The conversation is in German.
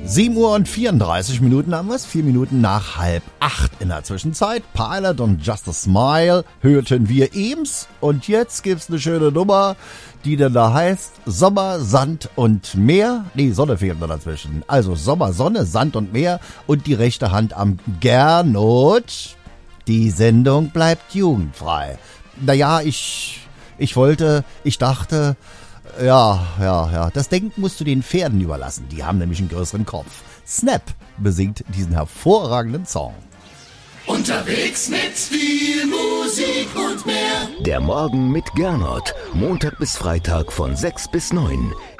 7:34 haben wir es, 4 Minuten nach 7:30 in der Zwischenzeit. Pilot und Just a Smile hörten wir eben's. Und jetzt gibt's eine schöne Nummer, die dann da heißt Sommer, Sand und Meer. Nee, Sonne fehlt noch dazwischen. Also Sommer, Sonne, Sand und Meer und die rechte Hand am Gernot. Die Sendung bleibt jugendfrei. Naja, ich dachte... Ja. Das Denken musst du den Pferden überlassen. Die haben nämlich einen größeren Kopf. Snap besingt diesen hervorragenden Song. Unterwegs mit viel Musik und mehr. Der Morgen mit Gernot. Montag bis Freitag von 6 bis 9.